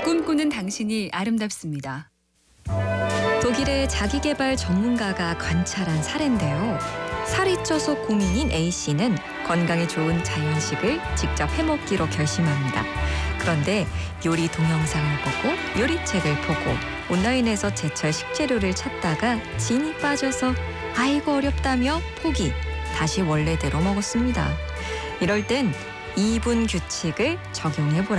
꿈꾸는 당신이 아름답습니다. 독일의 자기개발 전문가가 관찰한 사례인데요. 살이 쪄서 고민인 A씨는 건강에 좋은 자연식을 직접 해먹기로 결심합니다. 그런데 요리 동영상을 보고 요리책을 보고 온라인에서 제철 식재료를 찾다가 진이 빠져서 아이고 어렵다며 포기, 다시 원래대로 먹었습니다. 이럴 땐 2분 규칙을 적용해보라.